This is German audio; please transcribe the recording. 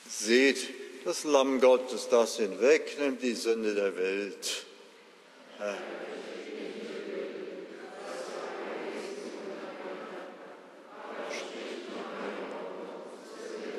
Seht, das Lamm Gottes, das hinwegnimmt die Sünde der Welt. Herr,